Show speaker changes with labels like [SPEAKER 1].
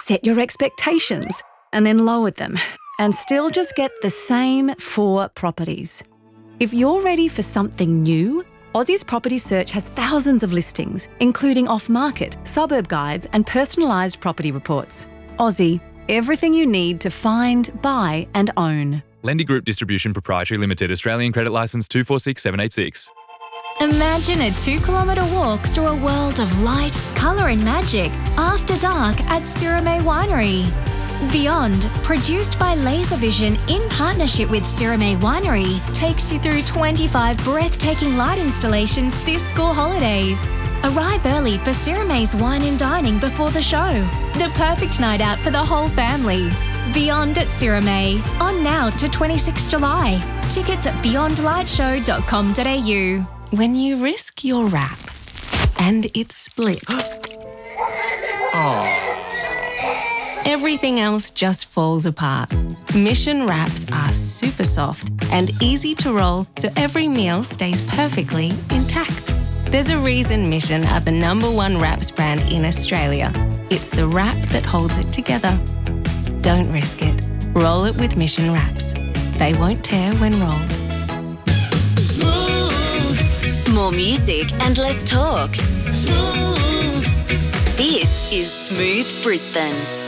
[SPEAKER 1] set your expectations, and then lowered them, and still just get the same 4 properties. If you're ready for something new, Aussie's Property Search has thousands of listings, including off-market, suburb guides, and personalised property reports. Aussie, everything you need to find, buy, and own.
[SPEAKER 2] Lendy Group Distribution Proprietary Limited, Australian Credit Licence 246786.
[SPEAKER 3] Imagine a 2-kilometre walk through a world of light, colour and magic after dark at Sirame Winery. Beyond, produced by Laservision in partnership with Sirame Winery, takes you through 25 breathtaking light installations this school holidays. Arrive early for Sirame's Wine and Dining before the show. The perfect night out for the whole family. Beyond at Sirame, on now to 26 July. Tickets at beyondlightshow.com.au.
[SPEAKER 4] When you risk your wrap and it splits, everything else just falls apart. Mission wraps are super soft and easy to roll, so every meal stays perfectly intact. There's a reason Mission are the #1 wraps brand in Australia. It's the wrap that holds it together. Don't risk it. Roll it with Mission wraps. They won't tear when rolled.
[SPEAKER 5] More music and less talk. This is Smooth Brisbane.